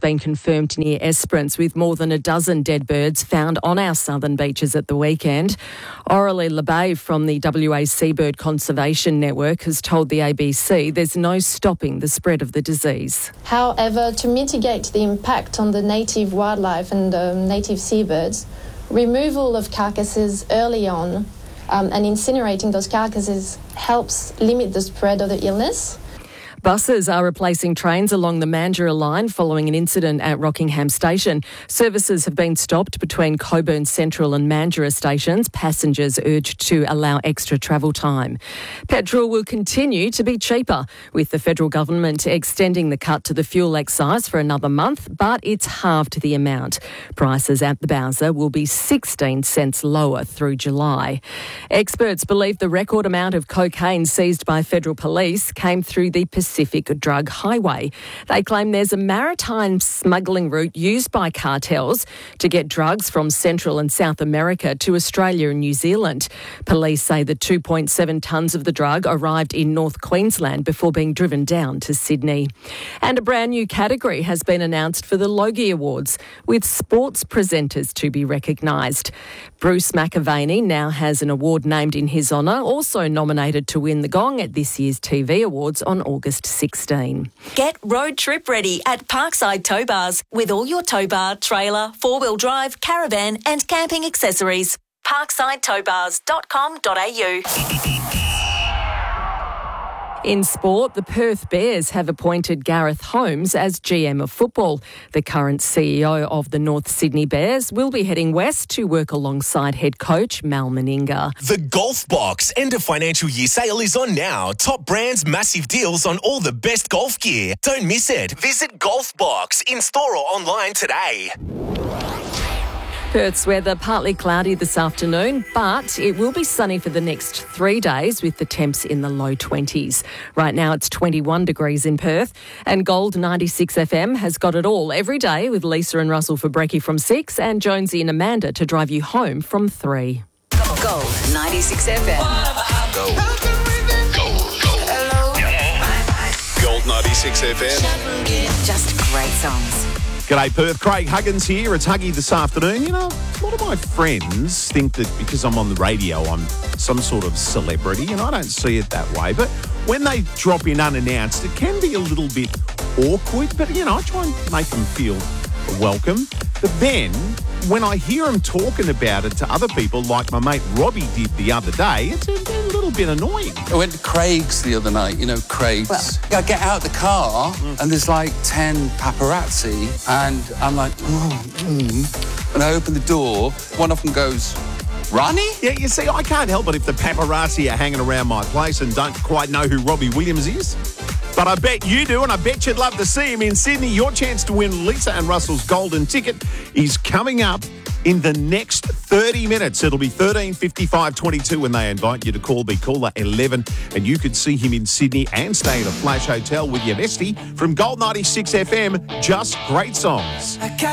been confirmed near Esperance, with more than a dozen dead birds found on our southern beaches at the weekend. Aurelie Lebay from the WA Seabird Conservation Network has told the ABC there's no stopping the spread of the disease. However, to mitigate the impact on the native wildlife and native seabirds, removal of carcasses early on and incinerating those carcasses helps limit the spread of the illness. Buses are replacing trains along the Mandurah line following an incident at Rockingham Station. Services have been stopped between Cockburn Central and Mandurah stations. Passengers urged to allow extra travel time. Petrol will continue to be cheaper, with the federal government extending the cut to the fuel excise for another month, but it's halved the amount. Prices at the Bowser will be 16 cents lower through July. Experts believe the record amount of cocaine seized by federal police came through the Pacific Drug Highway. They claim there's a maritime smuggling route used by cartels to get drugs from Central and South America to Australia and New Zealand. Police say the 2.7 tonnes of the drug arrived in North Queensland before being driven down to Sydney. And a brand new category has been announced for the Logie Awards, with sports presenters to be recognised. Bruce McAvaney now has an award named in his honour, also nominated to win the Gong at this year's TV Awards on August 16. Get road trip ready at Parkside Tow Bars with all your tow bar, trailer, four-wheel drive, caravan and camping accessories. parksideTowbars.com.au. In sport, the Perth Bears have appointed Gareth Holmes as GM of football. The current CEO of the North Sydney Bears will be heading west to work alongside head coach Mal Meninga. The Golf Box end of financial year sale is on now. Top brands, massive deals on all the best golf gear. Don't miss it. Visit Golf Box in store or online today. Perth's weather partly cloudy this afternoon, but it will be sunny for the next 3 days with the temps in the low 20s. Right now it's 21 degrees in Perth, and Gold 96 FM has got it all every day with Lisa and Russell for brekkie from 6 and Jonesy and Amanda to drive you home from 3. Gold 96 FM. Gold. Hello. Gold 96 FM. Just great songs. G'day Perth, Craig Huggins here. It's Huggy this afternoon. You know, a lot of my friends think that because I'm on the radio, I'm some sort of celebrity, and I don't see it that way. But when they drop in unannounced, it can be a little bit awkward, but, you know, I try and make them feel welcome. But then, when I hear them talking about it to other people, like my mate Robbie did the other day, it's a little bit annoying. I went to Craig's the other night, you know, Craig's. Well, I get out of the car and there's like 10 paparazzi and I'm like, and I open the door, one of them goes, Ronnie? Yeah, you see, I can't help it if the paparazzi are hanging around my place and don't quite know who Robbie Williams is. But I bet you do, and I bet you'd love to see him in Sydney. Your chance to win Lisa and Russell's golden ticket is coming up in the next 30 minutes. It'll be 13:55:22 when they invite you to call. Be caller 11, and you could see him in Sydney and stay at a Flash Hotel with your bestie from Gold 96 FM. Just great songs.